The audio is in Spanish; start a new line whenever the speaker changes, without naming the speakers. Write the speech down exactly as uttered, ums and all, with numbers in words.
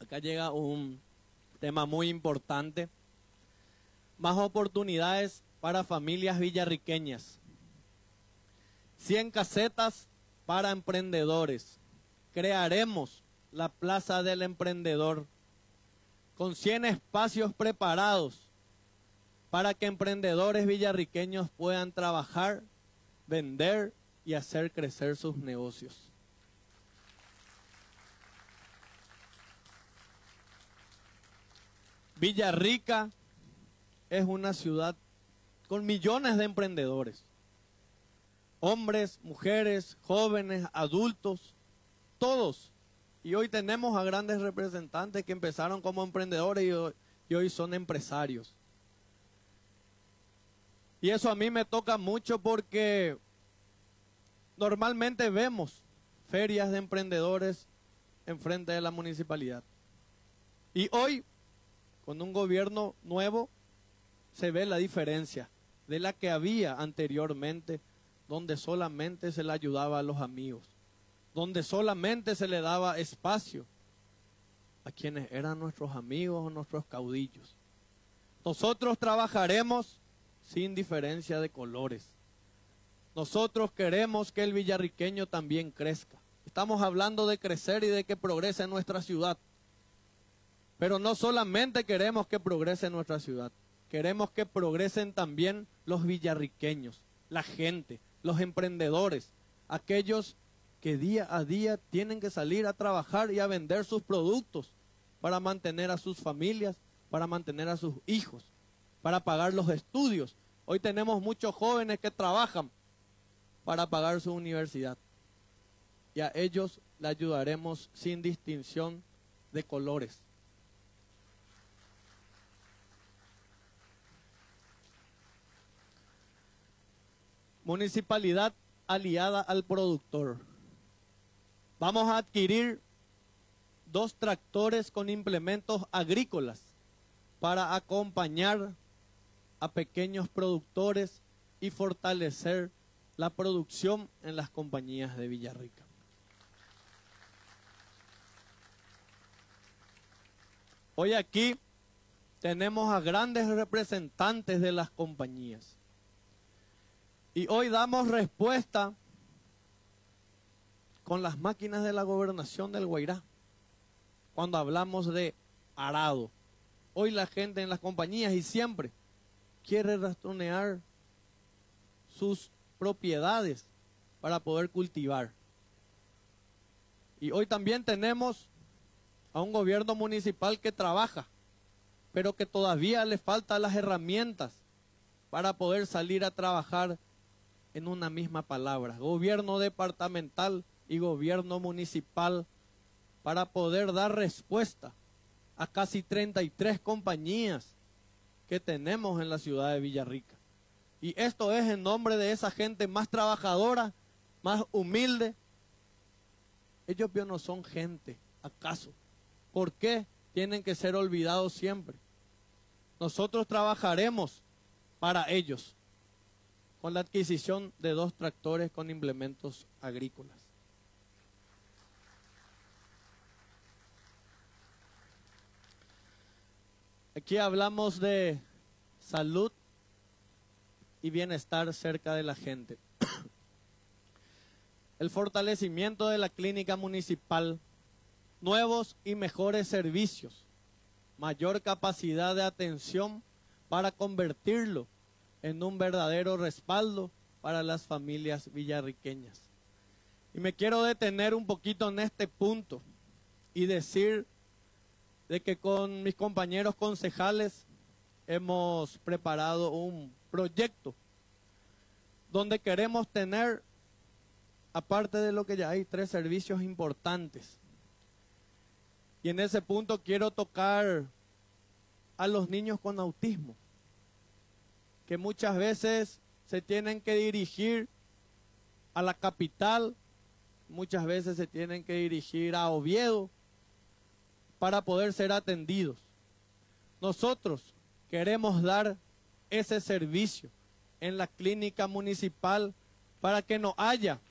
Acá llega un tema muy importante. Más oportunidades para familias villarriqueñas. cien casetas para emprendedores. Crearemos la Plaza del Emprendedor con cien espacios preparados para que emprendedores villarriqueños puedan trabajar, vender y hacer crecer sus negocios. Villarrica es una ciudad con millones de emprendedores. Hombres, mujeres, jóvenes, adultos, todos. Y hoy tenemos a grandes representantes que empezaron como emprendedores y hoy, y hoy son empresarios. Y eso a mí me toca mucho porque normalmente vemos ferias de emprendedores enfrente de la municipalidad. Y hoy, con un gobierno nuevo, se ve la diferencia de la que había anteriormente, donde solamente se le ayudaba a los amigos, donde solamente se le daba espacio a quienes eran nuestros amigos o nuestros caudillos. Nosotros trabajaremos sin diferencia de colores. Nosotros queremos que el villarriqueño también crezca. Estamos hablando de crecer y de que progrese nuestra ciudad. Pero no solamente queremos que progrese nuestra ciudad, queremos que progresen también los villarriqueños, la gente, los emprendedores, aquellos que día a día tienen que salir a trabajar y a vender sus productos para mantener a sus familias, para mantener a sus hijos, para pagar los estudios. Hoy tenemos muchos jóvenes que trabajan para pagar su universidad y a ellos le ayudaremos sin distinción de colores. Municipalidad aliada al productor. Vamos a adquirir dos tractores con implementos agrícolas para acompañar a pequeños productores y fortalecer la producción en las compañías de Villarrica. Hoy aquí tenemos a grandes representantes de las compañías. Y hoy damos respuesta con las máquinas de la gobernación del Guairá. Cuando hablamos de arado. Hoy la gente en las compañías y siempre quiere rastronear sus propiedades para poder cultivar. Y hoy también tenemos a un gobierno municipal que trabaja, pero que todavía le faltan las herramientas para poder salir a trabajar en una misma palabra, gobierno departamental y gobierno municipal, para poder dar respuesta a casi treinta y tres compañías que tenemos en la ciudad de Villarrica. Y esto es en nombre de esa gente más trabajadora, más humilde. Ellos no son gente, ¿acaso? ¿Por qué tienen que ser olvidados siempre? Nosotros trabajaremos para ellos con la adquisición de dos tractores con implementos agrícolas. Aquí hablamos de salud y bienestar cerca de la gente. El fortalecimiento de la clínica municipal, nuevos y mejores servicios, mayor capacidad de atención para convertirlo en un verdadero respaldo para las familias villarriqueñas. Y me quiero detener un poquito en este punto y decir de que con mis compañeros concejales hemos preparado un proyecto donde queremos tener, aparte de lo que ya hay, tres servicios importantes. Y en ese punto quiero tocar a los niños con autismo, que muchas veces se tienen que dirigir a la capital, muchas veces se tienen que dirigir a Oviedo para poder ser atendidos. Nosotros queremos dar ese servicio en la clínica municipal para que no haya